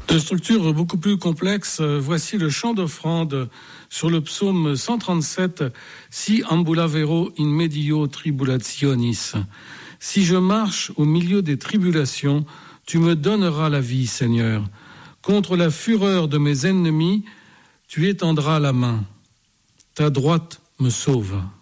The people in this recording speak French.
De structure beaucoup plus complexe, voici le chant d'offrande sur le psaume 137, Si ambulavero in medio tribulationis. Si je marche au milieu des tribulations, tu me donneras la vie, Seigneur. Contre la fureur de mes ennemis, tu étendras la main. Ta droite me sauve.